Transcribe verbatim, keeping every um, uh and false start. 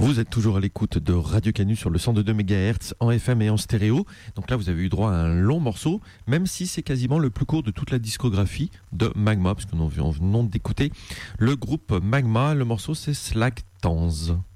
Vous êtes toujours à l'écoute de Radio Canu sur le cent deux mégahertz en F M et en stéréo. Donc là, vous avez eu droit à un long morceau, même si c'est quasiment le plus court de toute la discographie de Magma, parce que nous venons d'écouter le groupe Magma. Le morceau, c'est Slack Tanz.